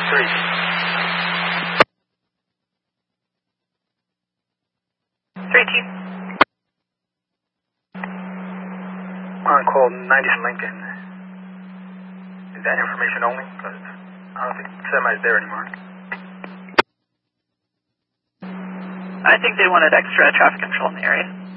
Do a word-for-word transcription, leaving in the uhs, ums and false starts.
three. three two. On call ninety from Lincoln. Is that information only? Because I don't think semi's there anymore. I think they wanted extra traffic control in the area.